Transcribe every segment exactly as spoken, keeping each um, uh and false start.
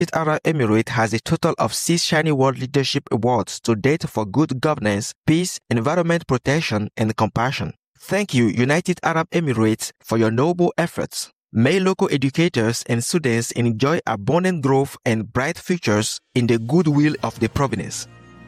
Arab Emirates has a total of six Shiny World Leadership Awards to date for good governance, peace, environment protection, and compassion. Thank you, United Arab Emirates, for your noble efforts. May local educators and students enjoy abundant growth and bright futures in the goodwill of the province.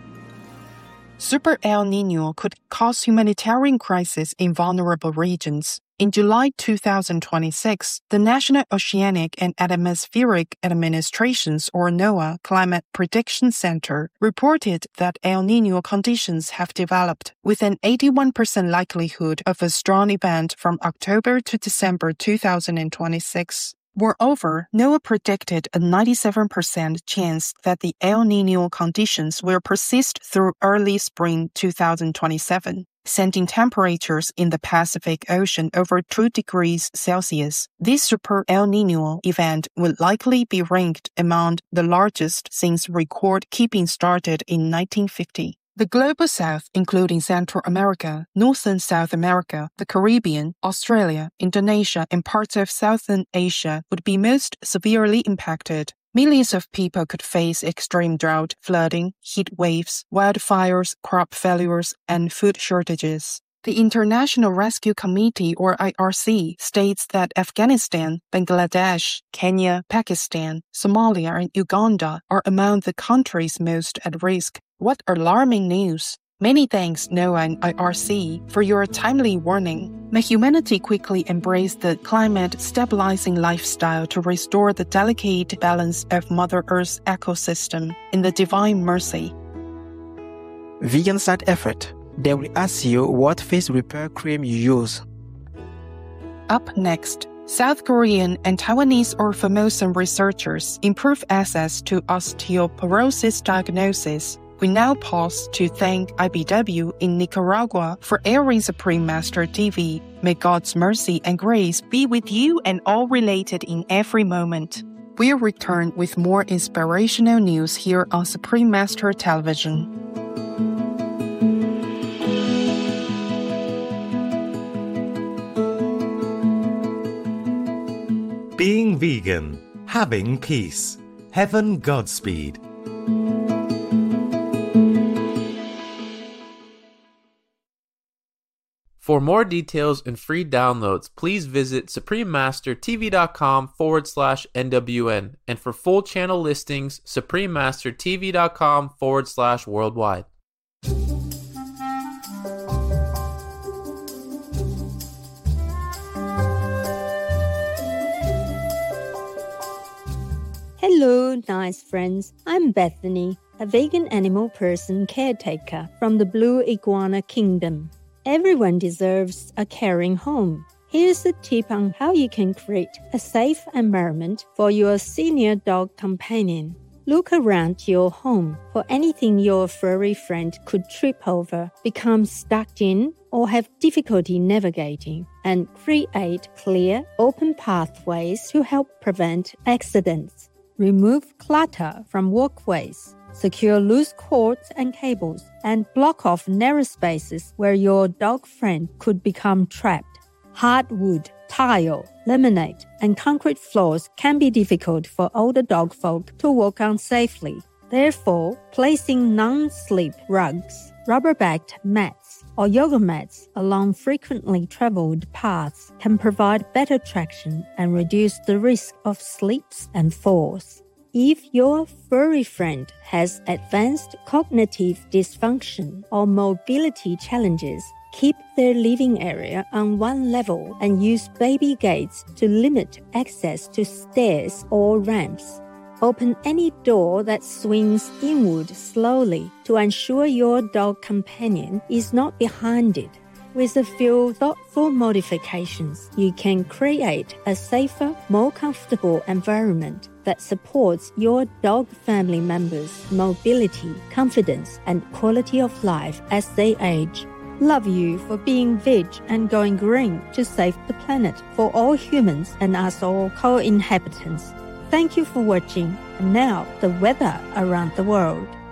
Super El Niño could cause humanitarian crisis in vulnerable regions. In July two thousand twenty-six, the National Oceanic and Atmospheric Administration's or NOAA Climate Prediction Center reported that El Niño conditions have developed with an eighty-one percent likelihood of a strong event from October to December two thousand twenty-six. Moreover, NOAA predicted a ninety-seven percent chance that the El Niño conditions will persist through early spring two thousand twenty-seven, sending temperatures in the Pacific Ocean over two degrees Celsius. This Super El Niño event will likely be ranked among the largest since record-keeping started in nineteen fifty. The Global South, including Central America, Northern South America, the Caribbean, Australia, Indonesia, and parts of Southern Asia, would be most severely impacted. Millions of people could face extreme drought, flooding, heat waves, wildfires, crop failures, and food shortages. The International Rescue Committee, or I R C, states that Afghanistan, Bangladesh, Kenya, Pakistan, Somalia, and Uganda are among the countries most at risk. What alarming news! Many thanks, NOAA and I R C, for your timely warning. May humanity quickly embrace the climate-stabilizing lifestyle to restore the delicate balance of Mother Earth's ecosystem in the divine mercy. Vegan side effect. They will ask you what face repair cream you use. Up next, South Korean and Taiwanese Formosan researchers improve access to osteoporosis diagnosis. We now pause to thank I B W in Nicaragua for airing Supreme Master T V. May God's mercy and grace be with you and all related in every moment. We'll return with more inspirational news here on Supreme Master Television. Being vegan, having peace. Heaven Godspeed. For more details and free downloads, please visit suprememastertv.com forward slash NWN. And for full channel listings, suprememastertv.com forward slash worldwide. Hello, nice friends. I'm Bethany, a vegan animal person caretaker from the Blue Iguana Kingdom. Everyone deserves a caring home. Here's a tip on how you can create a safe environment for your senior dog companion. Look around your home for anything your furry friend could trip over, become stuck in, or have difficulty navigating, and create clear, open pathways to help prevent accidents. Remove clutter from walkways. Secure loose cords and cables, and block off narrow spaces where your dog friend could become trapped. Hardwood, tile, laminate, and concrete floors can be difficult for older dog folk to walk on safely. Therefore, placing non-slip rugs, rubber-backed mats, or yoga mats along frequently traveled paths can provide better traction and reduce the risk of slips and falls. If your furry friend has advanced cognitive dysfunction or mobility challenges, keep their living area on one level and use baby gates to limit access to stairs or ramps. Open any door that swings inward slowly to ensure your dog companion is not behind it. With a few thoughtful modifications, you can create a safer, more comfortable environment that supports your dog family members' mobility, confidence, and quality of life as they age. Love you for being veg and going green to save the planet for all humans and us all co-inhabitants. Thank you for watching. And now, the weather around the world.